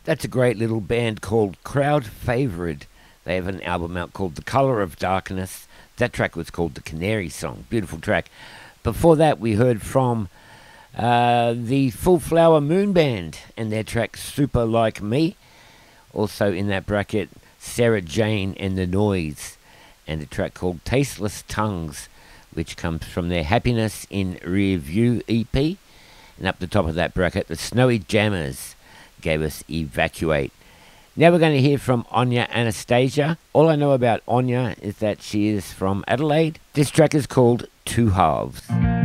That's a great little band called Crowd Favourite. They have an album out called The Colour of Darkness. That track was called The Canary Song. Beautiful track. Before that, we heard from the Full Flower Moon Band and their track Super Like Me. Also in that bracket, Sarah Jane and the Noise and a track called Tasteless Tongues, which comes from their Happiness in Rear View EP. And up the top of that bracket, the Snowy Jammers gave us Evacuate. Now we're going to hear from Anya Anastasia. All I know about Anya is that she is from Adelaide. This track is called Two Halves.